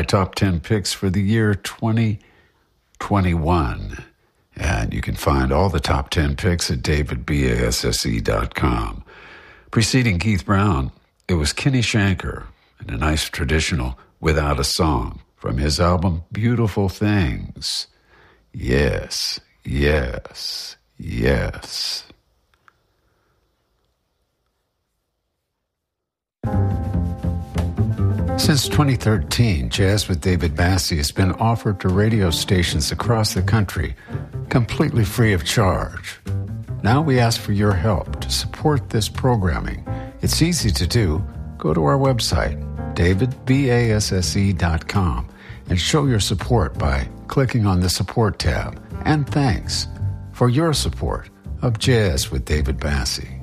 my top 10 picks for the year 2021. And you can find all the top 10 picks at davidbasse.com. Preceding Keith Brown, it was Kenny Shanker and a nice traditional Without a Song from his album Beautiful Things. Yes, yes, yes. Since 2013, Jazz with David Basse has been offered to radio stations across the country, completely free of charge. Now we ask for your help to support this programming. It's easy to do. Go to our website, davidbasse.com, and show your support by clicking on the Support tab. And thanks for your support of Jazz with David Basse.